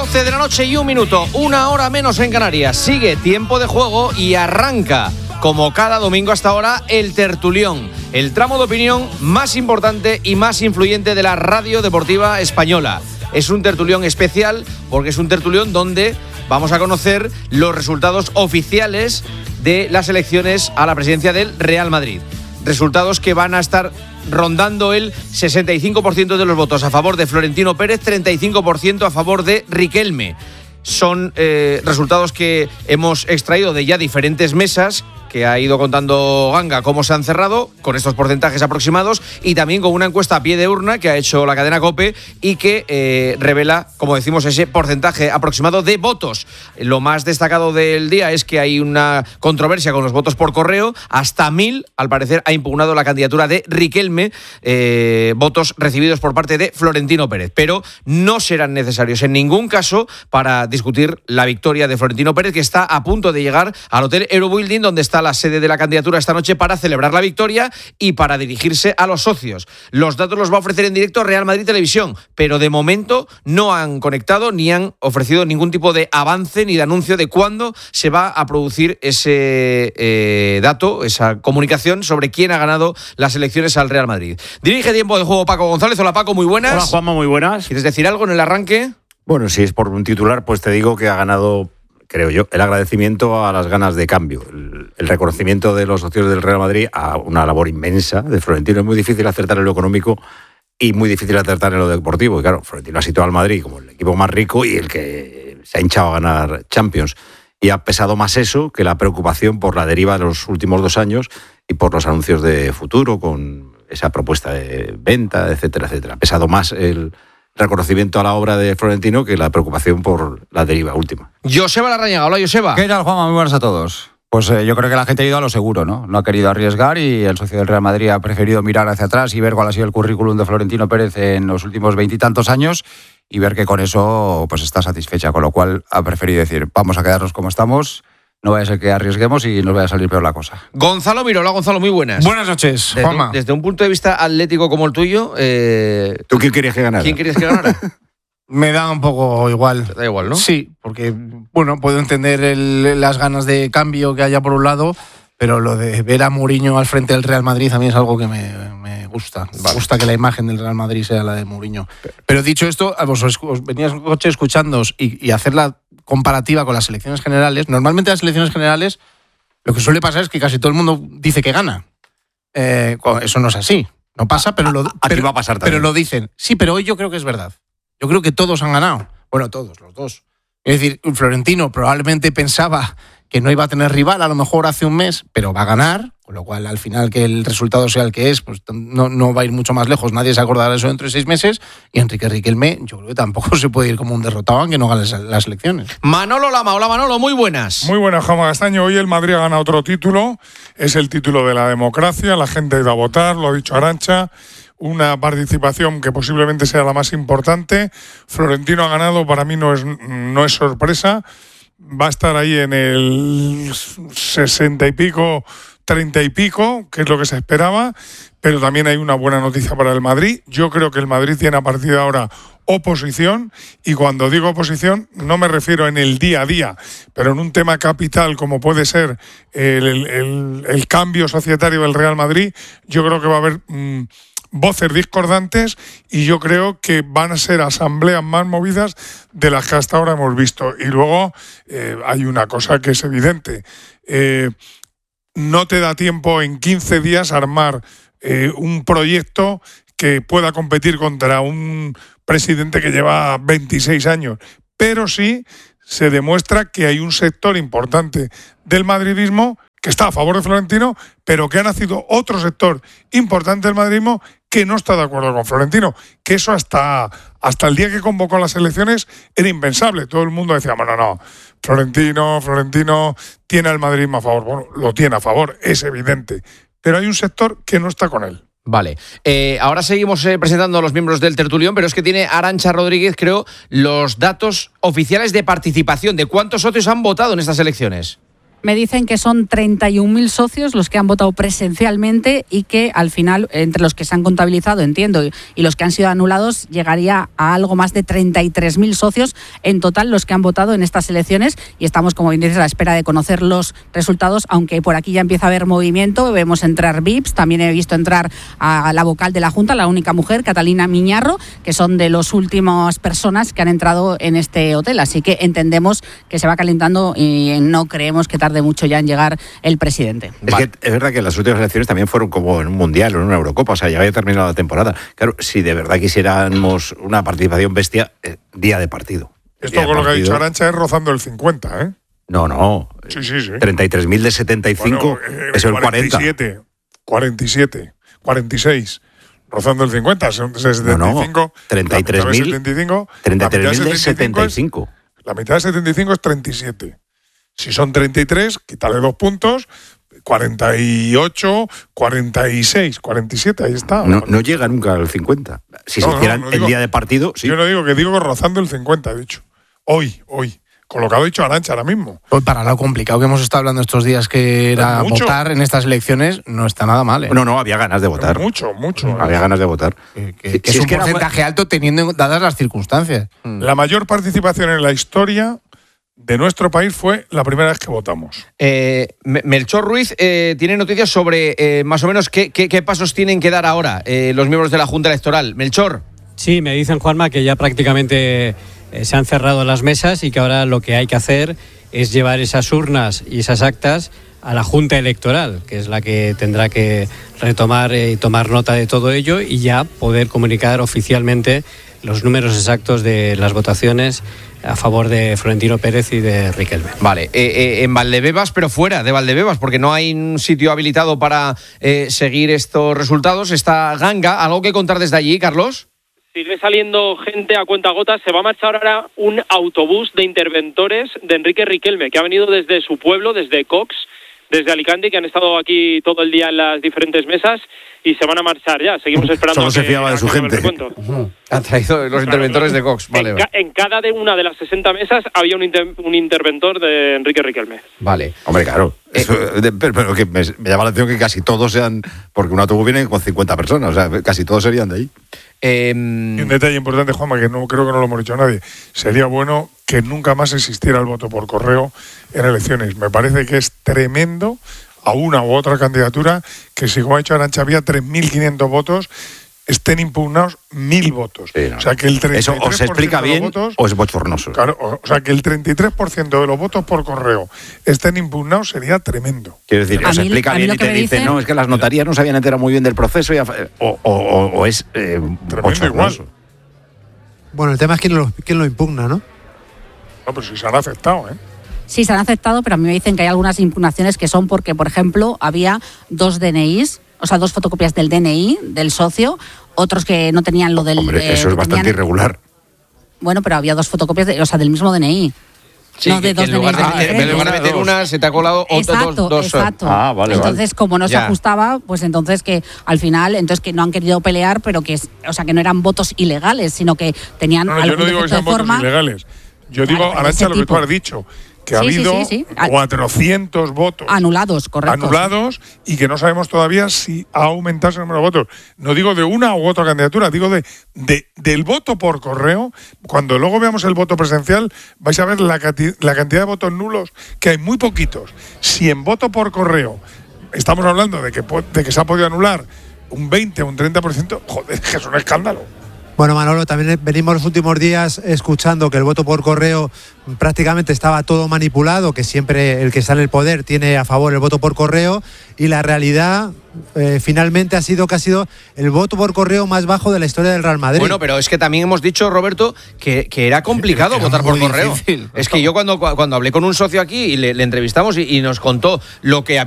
12 de la noche y 1 minuto, 1 hora menos en Canarias. Sigue tiempo de juego y arranca, como cada domingo hasta ahora, el Tertulión, el tramo de opinión más importante y más influyente de la radio deportiva española. Es un tertulión especial porque es un tertulión donde vamos a conocer los resultados oficiales de las elecciones a la presidencia del Real Madrid. Resultados que van a estar rondando el 65% de los votos a favor de Florentino Pérez, 35% a favor de Riquelme. Son resultados que hemos extraído de ya diferentes mesas, que ha ido contando Ganga cómo se han cerrado, con estos porcentajes aproximados, y también con una encuesta a pie de urna que ha hecho la cadena COPE y que revela, como decimos, ese porcentaje aproximado de votos. Lo más destacado del día es que hay una controversia con los votos por correo. Hasta 1.000, al parecer, ha impugnado la candidatura de Riquelme, votos recibidos por parte de Florentino Pérez. Pero no serán necesarios en ningún caso para discutir la victoria de Florentino Pérez, que está a punto de llegar al Hotel Eurobuilding, donde está la sede de la candidatura esta noche, para celebrar la victoria y para dirigirse a los socios. Los datos los va a ofrecer en directo Real Madrid Televisión, pero de momento no han conectado ni han ofrecido ningún tipo de avance ni de anuncio de cuándo se va a producir ese dato, esa comunicación sobre quién ha ganado las elecciones al Real Madrid. Dirige Tiempo de Juego Paco González. Hola Paco, muy buenas. Hola Juanma, muy buenas. ¿Quieres decir algo en el arranque? Bueno, si es por un titular, pues te digo que ha ganado, creo yo, el agradecimiento a las ganas de cambio, el reconocimiento de los socios del Real Madrid a una labor inmensa de Florentino. Es muy difícil acertar en lo económico y muy difícil acertar en lo deportivo. Y claro, Florentino ha situado al Madrid como el equipo más rico y el que se ha hinchado a ganar Champions. Y ha pesado más eso que la preocupación por la deriva de los últimos 2 años y por los anuncios de futuro con esa propuesta de venta, etcétera, etcétera. Ha pesado más el reconocimiento a la obra de Florentino que la preocupación por la deriva última. Joseba Larrañaga. Hola, Joseba. ¿Qué tal, Juanma? Muy buenas a todos. Pues yo creo que la gente ha ido a lo seguro, ¿no? No ha querido arriesgar y el socio del Real Madrid ha preferido mirar hacia atrás y ver cuál ha sido el currículum de Florentino Pérez en los últimos 20 y tantos años y ver que con eso pues está satisfecha, con lo cual ha preferido decir, vamos a quedarnos como estamos, no vaya a ser que arriesguemos y nos vaya a salir peor la cosa. Gonzalo Miro. Hola, Gonzalo, muy buenas. Buenas noches, Juanma. Desde un punto de vista atlético como el tuyo, ¿tú quién querías que ganara? ¿Quién querías que ganara? Me da un poco igual. Te da igual, ¿no? Sí, porque, bueno, puedo entender las ganas de cambio que haya por un lado, pero lo de ver a Mourinho al frente del Real Madrid a mí es algo que me gusta. Vale. Me gusta que la imagen del Real Madrid sea la de Mourinho. Pero dicho esto, os venías en coche escuchándoos y hacer la comparativa con las elecciones generales. Normalmente las elecciones generales lo que suele pasar es que casi todo el mundo dice que gana. Eso no es así. No pasa, pero aquí va a pasar también. Pero lo dicen. Sí, pero hoy yo creo que es verdad. Yo creo que todos han ganado. Bueno, todos, los dos. Es decir, Florentino probablemente pensaba que no iba a tener rival a lo mejor hace un mes, pero va a ganar, con lo cual al final que el resultado sea el que es, pues no va a ir mucho más lejos. Nadie se acordará de eso dentro de 6 meses. Y Enrique Riquelme, yo creo que tampoco se puede ir como un derrotado aunque no gane las elecciones. Manolo Lama. Hola, Manolo, muy buenas. Muy buenas, Juanma Castaño. Hoy el Madrid ha ganado otro título. Es el título de la democracia. La gente ha ido a votar, lo ha dicho Arantxa. Una participación que posiblemente sea la más importante. Florentino ha ganado, para mí no es sorpresa. Va a estar ahí en el 60 y pico, 30 y pico, que es lo que se esperaba. Pero también hay una buena noticia para el Madrid. Yo creo que el Madrid tiene a partir de ahora oposición, y cuando digo oposición no me refiero en el día a día, pero en un tema capital como puede ser el cambio societario del Real Madrid. Yo creo que va a haber voces discordantes y yo creo que van a ser asambleas más movidas de las que hasta ahora hemos visto. Y luego hay una cosa que es evidente. No te da tiempo en 15 días armar un proyecto que pueda competir contra un presidente que lleva 26 años. Pero sí se demuestra que hay un sector importante del madridismo que está a favor de Florentino, pero que ha nacido otro sector importante del madridismo que no está de acuerdo con Florentino. Que eso hasta el día que convocó las elecciones era impensable. Todo el mundo decía, bueno, no, Florentino tiene al madridismo a favor. Bueno, lo tiene a favor, es evidente. Pero hay un sector que no está con él. Vale. Ahora seguimos presentando a los miembros del tertulión, pero es que tiene Arantxa Rodríguez, creo, los datos oficiales de participación, de cuántos socios han votado en estas elecciones. Me dicen que son 31.000 socios los que han votado presencialmente y que al final, entre los que se han contabilizado, entiendo, y los que han sido anulados, llegaría a algo más de 33.000 socios en total los que han votado en estas elecciones, y estamos, como bien dices, a la espera de conocer los resultados, aunque por aquí ya empieza a haber movimiento. Vemos entrar VIPs, también he visto entrar a la vocal de la Junta, la única mujer, Catalina Miñarro, que son de las últimas personas que han entrado en este hotel, así que entendemos que se va calentando y no creemos que tarde mucho ya en llegar el presidente. Es que es verdad que las últimas elecciones también fueron como en un mundial o en una Eurocopa, o sea, ya había terminado la temporada. Claro, si de verdad quisiéramos una participación bestia, día de partido. Esto con lo que ha dicho Arantxa es rozando el 50, ¿eh? No. Sí. 33.000 de 75 es el 40. 46. Rozando el 50, son 75. No, 33.000. 33.000 de 75. La mitad de 75 es 37. Si son 33, quítale 2 puntos, 48, 46, 47, ahí está. No llega nunca al 50. Si se hicieran el día de partido, sí. Yo no digo que rozando el 50, de hecho. Hoy. Con lo que ha dicho Arantxa ahora mismo. Pues para lo complicado que hemos estado hablando estos días, que era votar en estas elecciones, no está nada mal, ¿eh? No, había ganas de votar. Mucho. Había ganas de votar. Que es un porcentaje alto dadas las circunstancias. La mayor participación en la historia de nuestro país fue la primera vez que votamos. Melchor Ruiz tiene noticias sobre más o menos qué pasos tienen que dar ahora los miembros de la Junta Electoral. Melchor. Sí, me dicen, Juanma, que ya prácticamente se han cerrado las mesas y que ahora lo que hay que hacer es llevar esas urnas y esas actas a la Junta Electoral, que es la que tendrá que retomar y tomar nota de todo ello y ya poder comunicar oficialmente los números exactos de las votaciones a favor de Florentino Pérez y de Riquelme. Vale, en Valdebebas, pero fuera de Valdebebas, porque no hay un sitio habilitado para seguir estos resultados. Está Ganga. ¿Algo que contar desde allí, Carlos? Sigue saliendo gente a cuentagotas. Se va a marchar ahora un autobús de interventores de Enrique Riquelme, que ha venido desde su pueblo, desde Cox, desde Alicante, que han estado aquí todo el día en las diferentes mesas y se van a marchar ya. Seguimos esperando. Solo se fiaba de su gente. Han traído los interventores de Cox. Vale. En cada una de las 60 mesas había un interventor de Enrique Riquelme. Vale. Hombre, claro. Pero que me llama la atención que casi todos sean, porque un autobús viene con 50 personas, o sea, casi todos serían de ahí. Y un detalle importante, Juanma, que no creo que no lo hemos dicho a nadie. Sería bueno que nunca más existiera el voto por correo en elecciones. Me parece que es tremendo a una u otra candidatura que, si como ha dicho Arantxa, había 3.500 votos, estén impugnados 1.000 votos. Sí, no. O sea, que el 33% ¿Eso o se explica bien votos, o es bochornoso? Claro, o sea, que el 33% de los votos por correo estén impugnados sería tremendo. Quiero decir, o se explica bien y te dicen, no, es que las notarías no se habían enterado muy bien del proceso o es bochornoso. Igual. Bueno, el tema es quién lo impugna, ¿no? No, pero si se han aceptado, ¿eh? Sí, se han aceptado, pero a mí me dicen que hay algunas impugnaciones que son porque, por ejemplo, había 2 DNIs, o sea, 2 fotocopias del DNI del socio, otros que no tenían lo del... Hombre, eso es bastante irregular. Bueno, pero había 2 fotocopias, del mismo DNI. Sí, no de 2 DNIs. En lugar de meter una, se te ha colado dos. Exacto. Ah, vale. Entonces, como no se ajustaba, pues entonces que al final, que no han querido pelear, pero que no eran votos ilegales, sino que tenían algún defecto de forma. Yo no digo que sean votos ilegales. Yo digo, Arantxa, lo que tú has dicho, que ha habido 400 votos anulados, correcto. Anulados, y que no sabemos todavía si ha aumentado ese número de votos. No digo de una u otra candidatura, digo del voto por correo. Cuando luego veamos el voto presencial, vais a ver la cantidad de votos nulos, que hay muy poquitos. Si en voto por correo estamos hablando de que se ha podido anular un 20 o un 30%, joder, que es un escándalo. Bueno, Manolo, también venimos los últimos días escuchando que el voto por correo prácticamente estaba todo manipulado, que siempre el que está en el poder tiene a favor el voto por correo, y la realidad finalmente ha sido que ha sido el voto por correo más bajo de la historia del Real Madrid. Bueno, pero es que también hemos dicho, Roberto, que era complicado votar por correo. Difícil. Es que yo cuando hablé con un socio aquí y le entrevistamos y nos contó lo que